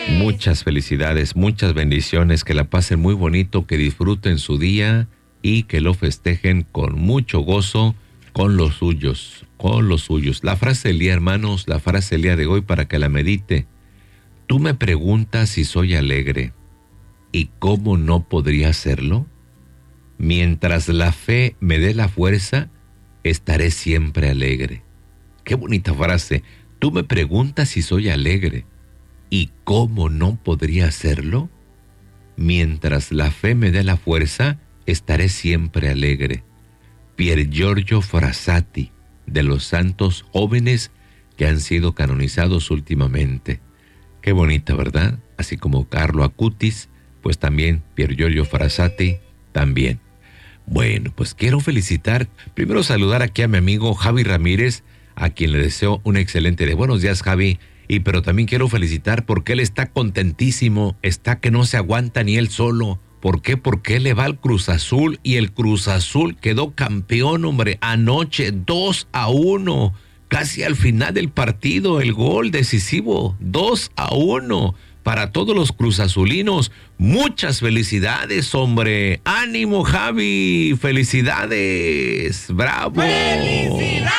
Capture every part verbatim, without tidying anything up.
Muchas felicidades, muchas bendiciones, que la pasen muy bonito, que disfruten su día y que lo festejen con mucho gozo con los suyos, con los suyos. La frase del día, hermanos, la frase del día de hoy para que la medite. Tú me preguntas si soy alegre, ¿y cómo no podría serlo? Mientras la fe me dé la fuerza, estaré siempre alegre. Qué bonita frase. Tú me preguntas si soy alegre, ¿y cómo no podría hacerlo? Mientras la fe me dé la fuerza, estaré siempre alegre. Pier Giorgio Frassati, de los santos jóvenes que han sido canonizados últimamente. Qué bonita, ¿verdad? Así como Carlo Acutis, pues también Pier Giorgio Frassati, también. Bueno, pues quiero felicitar, primero saludar aquí a mi amigo Javi Ramírez, a quien le deseo un excelente día. Buenos días, Javi. Y pero también quiero felicitar porque él está contentísimo, está que no se aguanta ni él solo. ¿Por qué? Porque él le va al Cruz Azul y el Cruz Azul quedó campeón, hombre, anoche dos a uno, casi al final del partido, el gol decisivo, dos a uno. Para todos los cruzazulinos, muchas felicidades, hombre. ¡Ánimo, Javi! ¡Felicidades! ¡Bravo! ¡Felicidades!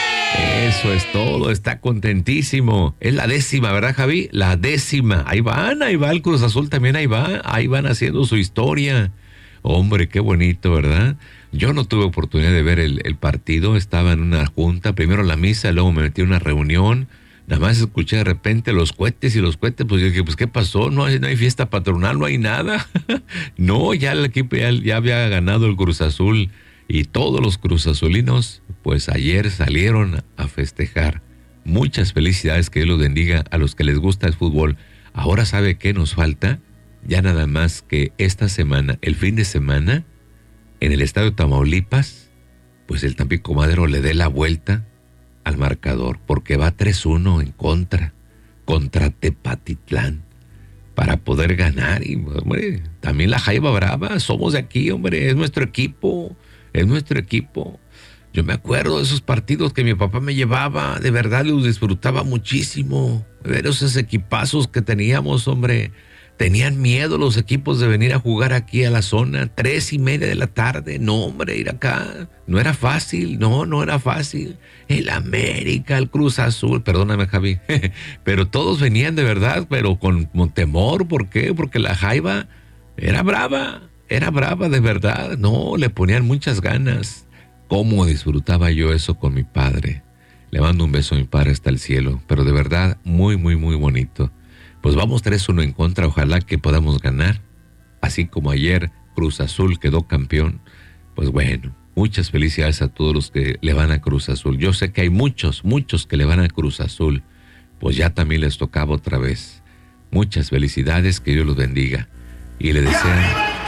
Eso es todo, está contentísimo. Es la décima, ¿verdad, Javi? La décima. Ahí van, ahí va el Cruz Azul también, ahí va. Ahí van haciendo su historia. Hombre, qué bonito, ¿verdad? Yo no tuve oportunidad de ver el, el partido. Estaba en una junta, primero la misa, luego me metí en una reunión. Nada más escuché de repente los cohetes y los cohetes, pues yo dije, pues ¿qué pasó? No hay, no hay fiesta patronal, no hay nada. No, ya el equipo ya, ya había ganado el Cruz Azul. Y todos los cruzazulinos, pues ayer salieron a festejar. Muchas felicidades, que Dios los bendiga a los que les gusta el fútbol. Ahora, ¿sabe qué nos falta? Ya nada más que esta semana, el fin de semana, en el estadio Tamaulipas, pues el Tampico Madero le dé la vuelta al marcador, porque va tres uno en contra, contra Tepatitlán, para poder ganar. Y, hombre, también la Jaiba Brava, somos de aquí, hombre, es nuestro equipo. Es nuestro equipo. Yo me acuerdo de esos partidos que mi papá me llevaba, de verdad los disfrutaba muchísimo. Ver esos equipazos que teníamos, hombre. Tenían miedo los equipos de venir a jugar aquí a la zona, tres y media de la tarde. No, hombre, ir acá. No era fácil, no, no era fácil. El América, el Cruz Azul, perdóname, Javi. Pero todos venían de verdad, pero con, con temor. ¿Por qué? Porque la Jaiba era brava. Era brava de verdad, no, le ponían muchas ganas. Cómo disfrutaba yo eso con mi padre. Le mando un beso a mi padre hasta el cielo, pero de verdad muy, muy, muy bonito. Pues vamos tres uno en contra, ojalá que podamos ganar. Así como ayer Cruz Azul quedó campeón, pues bueno, muchas felicidades a todos los que le van a Cruz Azul. Yo sé que hay muchos, muchos que le van a Cruz Azul, pues ya también les tocaba otra vez. Muchas felicidades, que Dios los bendiga. Y le desean...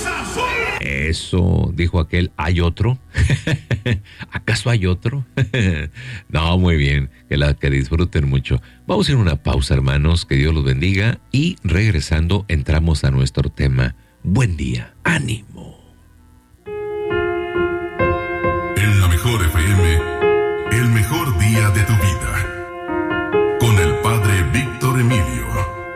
Eso, dijo aquel, ¿hay otro? ¿Acaso hay otro? No, muy bien, que la que disfruten mucho. Vamos a ir a una pausa, hermanos, que Dios los bendiga, y regresando entramos a nuestro tema. Buen día, ánimo. En la mejor F M, el mejor día de tu vida, con el Padre Víctor Emilio.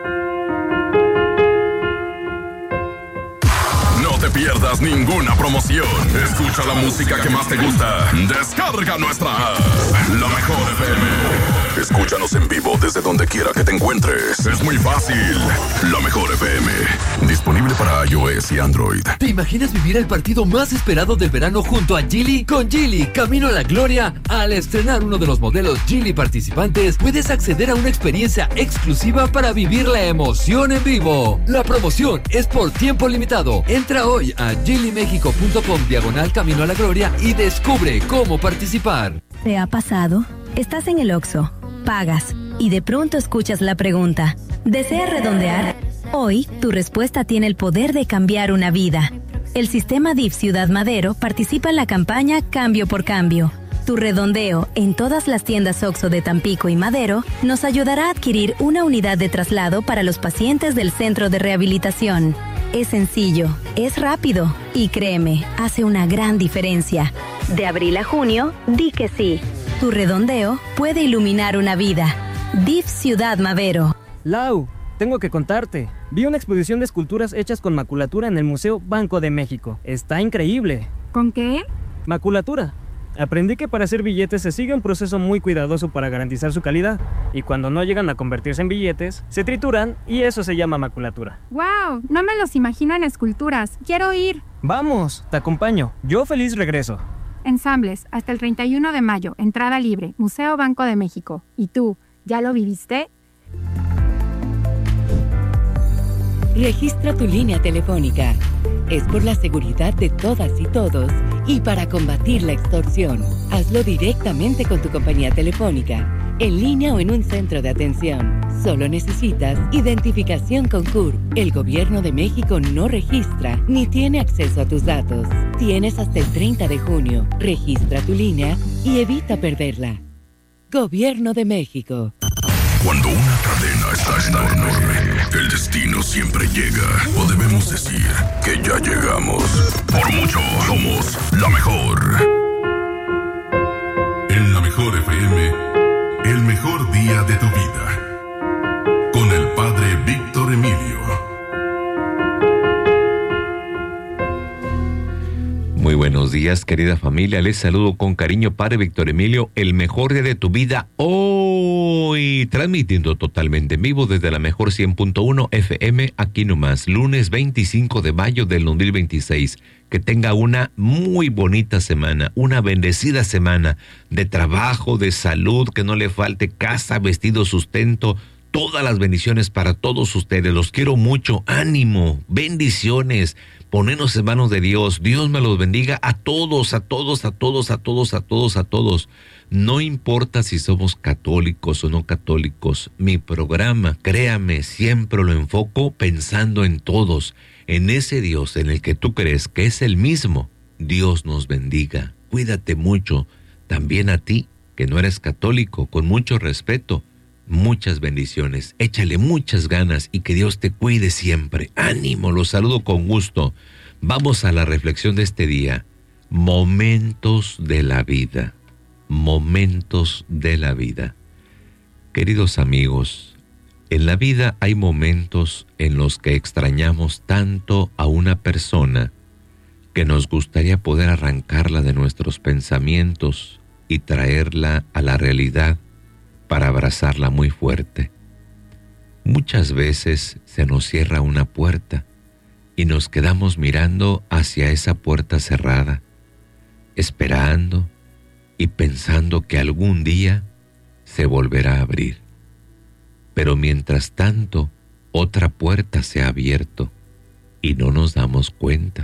No te pierdas ninguna promoción. Escucha la música que más te gusta. Descarga nuestra app, La Mejor F M. Escúchanos en vivo desde donde quiera que te encuentres. Es muy fácil. La Mejor F M. Disponible para iOS y Android. ¿Te imaginas vivir el partido más esperado del verano junto a Geely? Con Geely, camino a la gloria. Al estrenar uno de los modelos Geely participantes, puedes acceder a una experiencia exclusiva para vivir la emoción en vivo. La promoción es por tiempo limitado. Entra hoy a geely mexico punto com diagonal camino a la gloria y descubre cómo participar. ¿Te ha pasado? Estás en el Oxxo, pagas y de pronto escuchas la pregunta: ¿deseas redondear? Hoy, tu respuesta tiene el poder de cambiar una vida. El sistema D I F Ciudad Madero participa en la campaña Cambio por Cambio. Tu redondeo en todas las tiendas Oxxo de Tampico y Madero nos ayudará a adquirir una unidad de traslado para los pacientes del centro de rehabilitación. Es sencillo, es rápido y créeme, hace una gran diferencia. De abril a junio, di que sí. Tu redondeo puede iluminar una vida. D I F Ciudad Madero. Lau, tengo que contarte. Vi una exposición de esculturas hechas con maculatura en el Museo Banco de México. Está increíble. ¿Con qué? Maculatura. Aprendí que para hacer billetes se sigue un proceso muy cuidadoso para garantizar su calidad. Y cuando no llegan a convertirse en billetes, se trituran y eso se llama maculatura. ¡Wow! No me los imagino en esculturas. ¡Quiero ir! ¡Vamos! Te acompaño. Yo feliz regreso. Ensambles, hasta el treinta y uno de mayo. Entrada libre. Museo Banco de México. ¿Y tú? ¿Ya lo viviste? Registra tu línea telefónica. Es por la seguridad de todas y todos y para combatir la extorsión. Hazlo directamente con tu compañía telefónica, en línea o en un centro de atención. Solo necesitas identificación con C U R. El Gobierno de México no registra ni tiene acceso a tus datos. Tienes hasta el treinta de junio. Registra tu línea y evita perderla. Gobierno de México. Cuando una cadena está enorme, el destino siempre llega. O debemos decir que ya llegamos. Por mucho, somos la mejor. En la mejor F M, el mejor día de tu vida. Con el padre Víctor Emilio. Muy buenos días, querida familia. Les saludo con cariño, padre Víctor Emilio, el mejor día de tu vida. Hoy, transmitiendo totalmente en vivo desde la mejor cien punto uno F M, aquí nomás, lunes veinticinco de mayo del dos mil veintiséis. Que tenga una muy bonita semana, una bendecida semana de trabajo, de salud, que no le falte casa, vestido, sustento, todas las bendiciones para todos ustedes. Los quiero mucho, ánimo, bendiciones. Ponernos en manos de Dios. Dios me los bendiga a todos, a todos, a todos, a todos, a todos, a todos. No importa si somos católicos o no católicos. Mi programa, créame, siempre lo enfoco pensando en todos. En ese Dios en el que tú crees que es el mismo. Dios nos bendiga. Cuídate mucho. También a ti, que no eres católico, con mucho respeto. Muchas bendiciones, échale muchas ganas y que Dios te cuide siempre. Ánimo, los saludo con gusto. Vamos a la reflexión de este día. Momentos de la vida. Momentos de la vida. Queridos amigos, en la vida hay momentos en los que extrañamos tanto a una persona que nos gustaría poder arrancarla de nuestros pensamientos y traerla a la realidad para abrazarla muy fuerte. Muchas veces se nos cierra una puerta y nos quedamos mirando hacia esa puerta cerrada, esperando y pensando que algún día se volverá a abrir. Pero mientras tanto, otra puerta se ha abierto y no nos damos cuenta.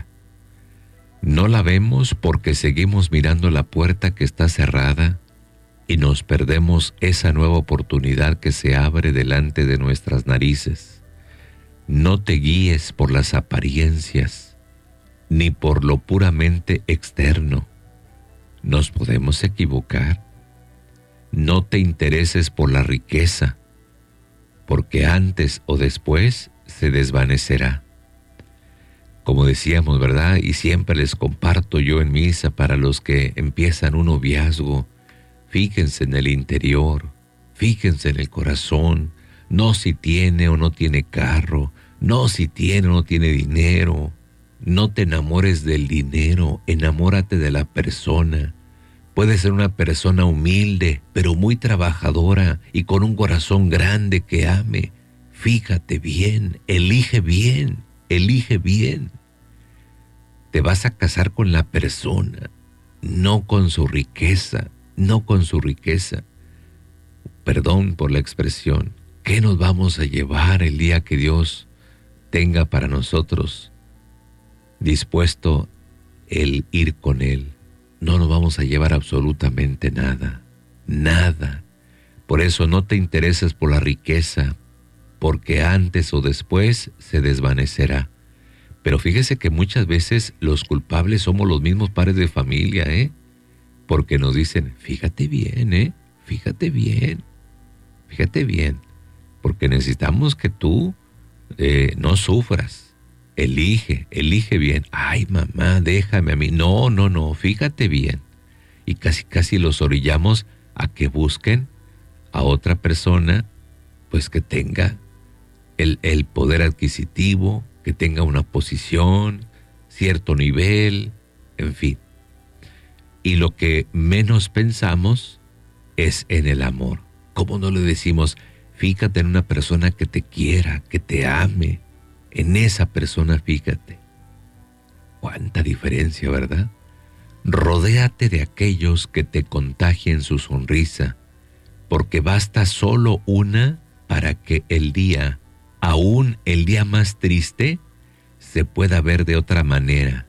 No la vemos porque seguimos mirando la puerta que está cerrada y nos perdemos esa nueva oportunidad que se abre delante de nuestras narices. No te guíes por las apariencias, ni por lo puramente externo. Nos podemos equivocar. No te intereses por la riqueza, porque antes o después se desvanecerá. Como decíamos, ¿verdad? Y siempre les comparto yo en misa para los que empiezan un noviazgo. Fíjense en el interior, fíjense en el corazón, no si tiene o no tiene carro, no si tiene o no tiene dinero. No te enamores del dinero, enamórate de la persona. Puede ser una persona humilde, pero muy trabajadora y con un corazón grande que ame. Fíjate bien, elige bien, elige bien. Te vas a casar con la persona, no con su riqueza. No con su riqueza. Perdón por la expresión. ¿Qué nos vamos a llevar el día que Dios tenga para nosotros dispuesto el ir con Él? No nos vamos a llevar absolutamente nada. Nada. Por eso no te intereses por la riqueza, porque antes o después se desvanecerá. Pero fíjese que muchas veces los culpables somos los mismos padres de familia, ¿eh? Porque nos dicen, fíjate bien, ¿eh? Fíjate bien, fíjate bien, porque necesitamos que tú eh, no sufras. Elige, elige bien. Ay, mamá, déjame a mí. No, no, no, fíjate bien. Y casi, casi los orillamos a que busquen a otra persona, pues que tenga el, el poder adquisitivo, que tenga una posición, cierto nivel, en fin. Y lo que menos pensamos es en el amor. ¿Cómo no le decimos, fíjate en una persona que te quiera, que te ame? En esa persona fíjate. Cuánta diferencia, ¿verdad? Rodéate de aquellos que te contagien su sonrisa, porque basta solo una para que el día, aún el día más triste, se pueda ver de otra manera.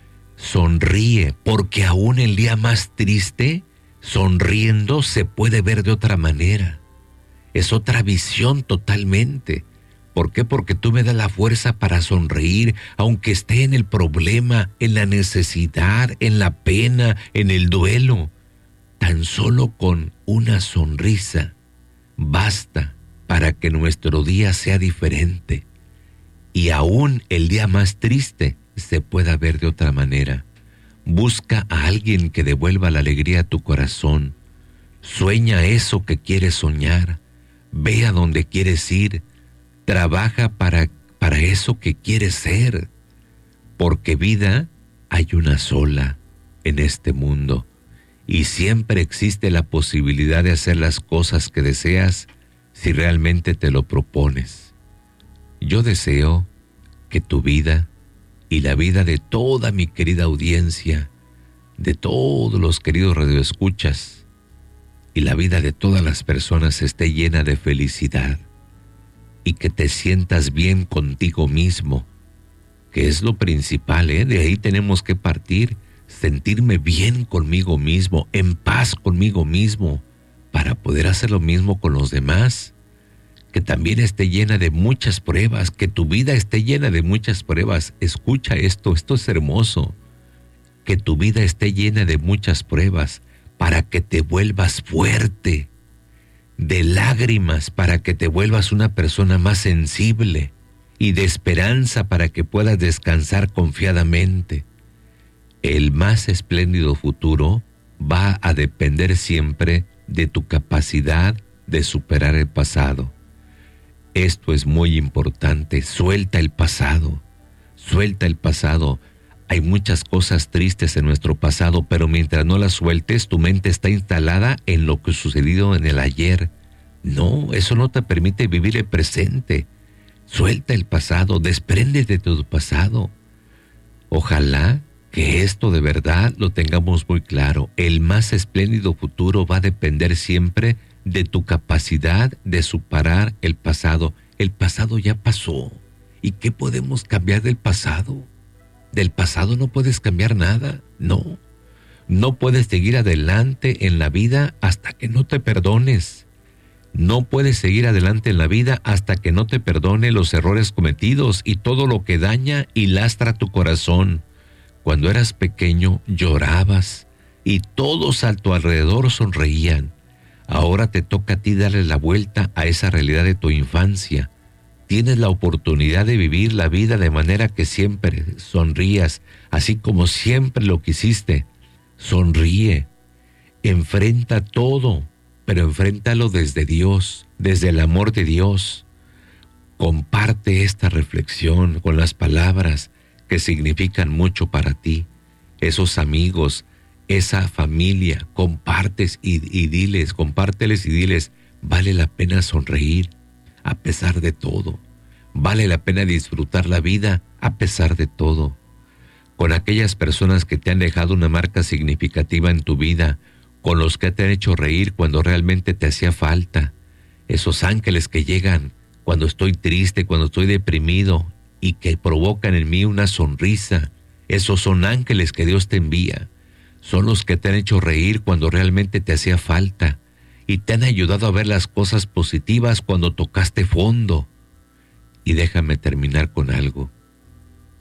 Sonríe, porque aún el día más triste, sonriendo se puede ver de otra manera. Es otra visión totalmente. ¿Por qué? Porque tú me das la fuerza para sonreír, aunque esté en el problema, en la necesidad, en la pena, en el duelo. Tan solo con una sonrisa basta para que nuestro día sea diferente. Y aún el día más triste se pueda ver de otra manera. Busca a alguien que devuelva la alegría a tu corazón. Sueña eso que quieres soñar. Ve a donde quieres ir. Trabaja para, para eso que quieres ser. Porque vida hay una sola en este mundo. Y siempre existe la posibilidad de hacer las cosas que deseas si realmente te lo propones. Yo deseo que tu vida y la vida de toda mi querida audiencia, de todos los queridos radioescuchas, y la vida de todas las personas esté llena de felicidad, y que te sientas bien contigo mismo, que es lo principal, ¿eh? De ahí tenemos que partir, sentirme bien conmigo mismo, en paz conmigo mismo, para poder hacer lo mismo con los demás. Que también esté llena de muchas pruebas, que tu vida esté llena de muchas pruebas. Escucha esto, esto es hermoso. Que tu vida esté llena de muchas pruebas para que te vuelvas fuerte, de lágrimas para que te vuelvas una persona más sensible y de esperanza para que puedas descansar confiadamente. El más espléndido futuro va a depender siempre de tu capacidad de superar el pasado. Esto es muy importante. Suelta el pasado, suelta el pasado. Hay muchas cosas tristes en nuestro pasado, pero mientras no las sueltes, tu mente está instalada en lo que sucedió en el ayer. No, eso no te permite vivir el presente. Suelta el pasado, despréndete de tu pasado. Ojalá que esto de verdad lo tengamos muy claro. El más espléndido futuro va a depender siempre de tu capacidad de superar el pasado. El pasado ya pasó. ¿Y qué podemos cambiar del pasado? Del pasado no puedes cambiar nada, no. No puedes seguir adelante en la vida hasta que no te perdones. No puedes seguir adelante en la vida hasta que no te perdone los errores cometidos y todo lo que daña y lastra tu corazón. Cuando eras pequeño llorabas y todos a tu alrededor sonreían. Ahora te toca a ti darle la vuelta a esa realidad de tu infancia. Tienes la oportunidad de vivir la vida de manera que siempre sonrías, así como siempre lo quisiste. Sonríe, enfrenta todo, pero enfréntalo desde Dios, desde el amor de Dios. Comparte esta reflexión con las palabras que significan mucho para ti, esos amigos, esa familia, compartes y, y diles, compárteles y diles, vale la pena sonreír a pesar de todo, vale la pena disfrutar la vida a pesar de todo. Con aquellas personas que te han dejado una marca significativa en tu vida, con los que te han hecho reír cuando realmente te hacía falta, esos ángeles que llegan cuando estoy triste, cuando estoy deprimido y que provocan en mí una sonrisa, esos son ángeles que Dios te envía. Son los que te han hecho reír cuando realmente te hacía falta y te han ayudado a ver las cosas positivas cuando tocaste fondo. Y déjame terminar con algo.